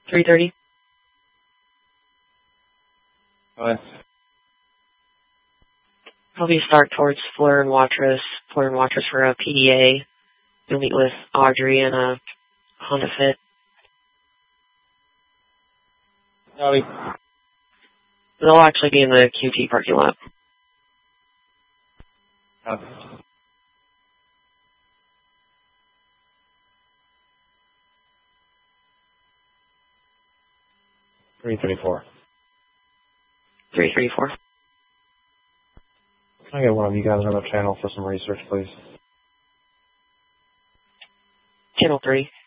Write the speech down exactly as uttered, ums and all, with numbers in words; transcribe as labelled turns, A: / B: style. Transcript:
A: three thirty.
B: Fine.
A: Help you start towards Fleur and Watrous. Fleur and Watrous for a P D A. You'll meet with Audrey in a Honda Fit.
B: Copy.
A: They'll actually be in the Q T parking lot.
B: Copy. three thirty-four.
A: three thirty-four.
B: Can I get one of you guys on the channel for some research, please?
A: Channel three.